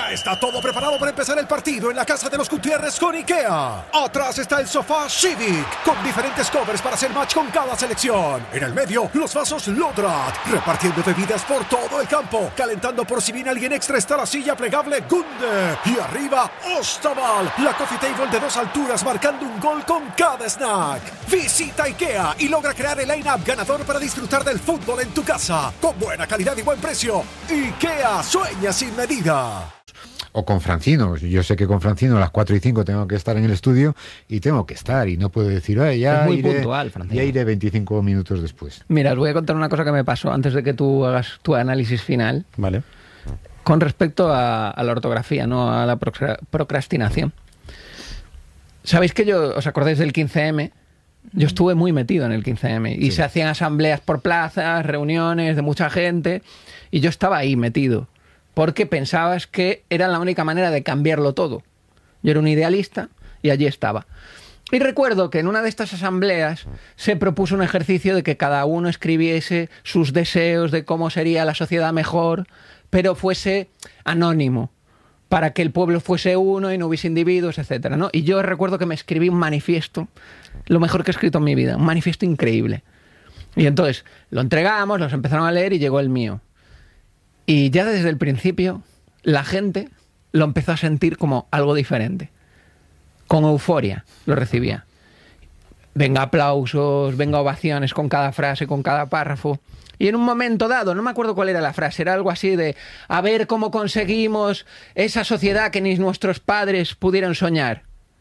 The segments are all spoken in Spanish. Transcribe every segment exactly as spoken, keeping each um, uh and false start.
Ya está todo preparado para empezar el partido en la casa de los Gutiérrez con IKEA. Atrás está el sofá Civic, con diferentes covers para hacer match con cada selección. En el medio, los vasos Lodrat, repartiendo bebidas por todo el campo. Calentando por si viene alguien extra está la silla plegable Gunde. Y arriba, Ostaval, la coffee table de dos alturas marcando un gol con cada snack. Visita IKEA y logra crear el line-up ganador para disfrutar del fútbol en tu casa. Con buena calidad y buen precio. IKEA, sueña sin medida. O con Francino. Yo sé que con Francino a las cuatro y cinco tengo que estar en el estudio y tengo que estar y no puedo decir, ah, ya, es muy iré, puntual, Francino. Ya iré veinticinco minutos después. Mira, os voy a contar una cosa que me pasó antes de que tú hagas tu análisis final. Vale. Con respecto a, a la ortografía, no a la procrastinación. ¿Sabéis que yo, os acordáis del quince eme? Yo estuve muy metido en el quince eme y sí. Se hacían asambleas por plazas, reuniones de mucha gente y yo estaba ahí metido. Porque pensabas que era la única manera de cambiarlo todo. Yo era un idealista y allí estaba. Y recuerdo que en una de estas asambleas se propuso un ejercicio de que cada uno escribiese sus deseos de cómo sería la sociedad mejor, pero fuese anónimo, para que el pueblo fuese uno y no hubiese individuos, etcétera, ¿no? Y yo recuerdo que me escribí un manifiesto, lo mejor que he escrito en mi vida, un manifiesto increíble. Y entonces lo entregamos, los empezaron a leer y llegó el mío. Y ya desde el principio, la gente lo empezó a sentir como algo diferente. Con euforia lo recibía. Venga aplausos, venga ovaciones con cada frase, con cada párrafo. Y en un momento dado, no me acuerdo cuál era la frase, era algo así de a ver cómo conseguimos esa sociedad que ni nuestros padres pudieron soñar.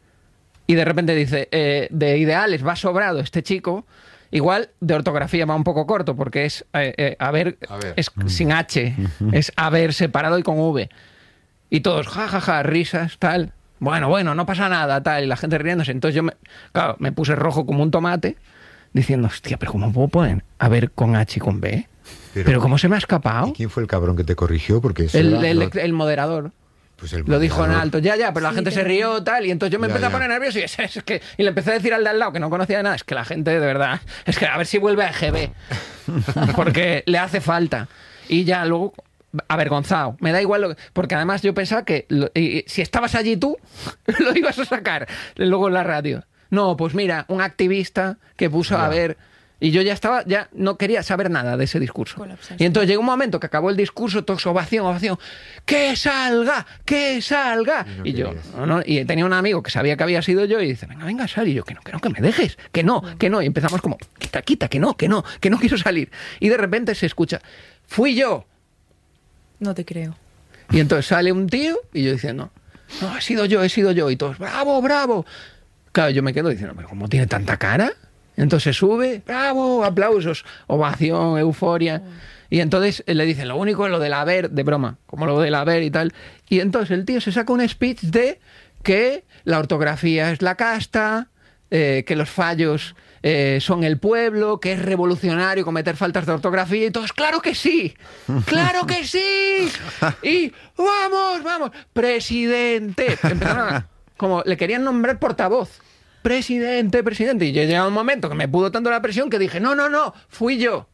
Y de repente dice, eh, de ideales va sobrado este chico. Igual de ortografía va un poco corto porque es eh, eh, haber, ver. es sin H, es haber separado y con V. Y todos, jajaja, ja, ja, risas, tal. Bueno, bueno, no pasa nada, tal. Y la gente riéndose. Entonces yo, me, claro, me puse rojo como un tomate diciendo, hostia, pero ¿cómo puedo poner haber con H y con B? Pero, ¿Pero ¿cómo se me ha escapado? ¿Y quién fue el cabrón que te corrigió? Porque eso el, era, el, no... el moderador. Pues el lo dijo en alto, ya, ya, pero la sí, gente pero... se rió, tal, y entonces yo me ya, empecé ya. a poner nervioso y, es, es que, y le empecé a decir al de al lado, que no conocía nada, es que la gente, de verdad, es que a ver si vuelve a E G B, porque le hace falta. Y ya luego, avergonzado, me da igual, lo que, porque además yo pensaba que lo, y, y, si estabas allí tú, lo ibas a sacar luego en la radio. No, pues mira, un activista que puso ya. a ver... Y yo ya estaba, ya no quería saber nada de ese discurso. Colapsaste. Y entonces llegó un momento que acabó el discurso, todos ovación, ovación, ¡que salga! ¡Que salga! Y, no y yo, no, no, y tenía un amigo que sabía que había sido yo y dice, venga, venga, sal. Y yo, que no, que no, que me dejes, que no, que no. Y empezamos como, quita, quita, que no, que no, que no quiero salir. Y de repente se escucha, fui yo. No te creo. Y entonces sale un tío y yo diciendo, no, no, he sido yo, he sido yo. Y todos, bravo, bravo. Claro, yo me quedo diciendo, pero ¿cómo tiene tanta cara? Entonces sube, bravo, aplausos, ovación, euforia. Y entonces le dicen, lo único es lo del haber, de broma, como lo del haber y tal. Y entonces el tío se saca un speech de que la ortografía es la casta, eh, que los fallos eh, son el pueblo, que es revolucionario cometer faltas de ortografía. Y todos, ¡claro que sí! ¡Claro que sí! Y ¡vamos, vamos! ¡Presidente! Empezaron a, como le querían nombrar portavoz. Presidente, presidente. Y yo llegado un momento que me pudo tanto la presión que dije, no, no, no, fui yo.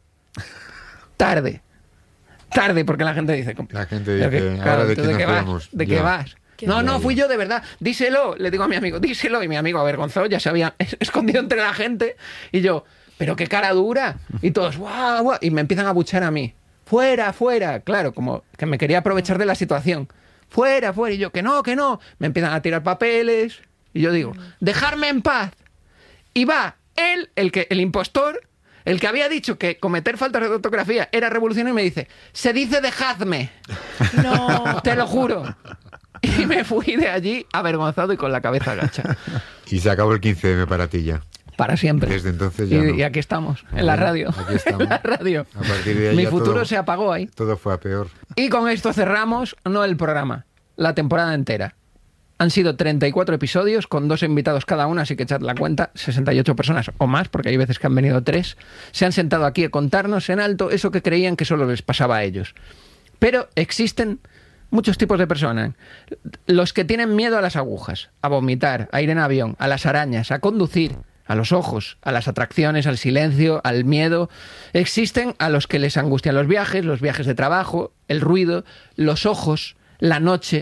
Tarde. Tarde, porque la gente dice... La gente dice, que, ahora claro, de qué de nos qué vas, vamos. ¿de Ya. qué vas? Qué No, no, bien. fui yo de verdad. Díselo, le digo a mi amigo, díselo. Y mi amigo avergonzado ya se había escondido entre la gente. Y yo, pero qué cara dura. Y todos, guau, guau. Y me empiezan a buchar a mí. Fuera, fuera. Claro, como que me quería aprovechar de la situación. Fuera, fuera. Y yo, que no, que no. Me empiezan a tirar papeles... Y yo digo, dejarme en paz. Y va él, el, que, el impostor, el que había dicho que cometer faltas de ortografía era revolucionario, y me dice, se dice dejadme. No. Te lo juro. Y me fui de allí avergonzado y con la cabeza agacha. Y se acabó el quince eme para ti ya. Para siempre. Desde entonces ya y, no. y aquí estamos, en la radio. Aquí estamos. En la radio. A partir de ahí Mi ya futuro todo, se apagó ahí. todo fue a peor. Y con esto cerramos, no el programa, la temporada entera. Han sido treinta y cuatro episodios con dos invitados cada uno, así que echad la cuenta, sesenta y ocho personas o más, porque hay veces que han venido tres. Se han sentado aquí a contarnos en alto eso que creían que solo les pasaba a ellos. Pero existen muchos tipos de personas. Los que tienen miedo a las agujas, a vomitar, a ir en avión, a las arañas, a conducir, a los ojos, a las atracciones, al silencio, al miedo. Existen a los que les angustian los viajes, los viajes de trabajo, el ruido, los ojos, la noche,